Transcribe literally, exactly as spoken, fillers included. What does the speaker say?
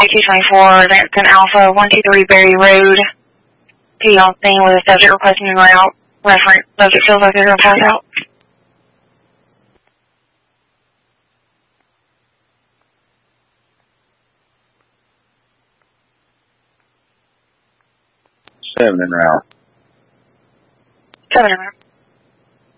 two twenty-four, that's an Alpha one two three Berry Road. P on scene with a subject requesting a route. Reference, subject feels like they're going to pass out. Seven en route. Seven en route.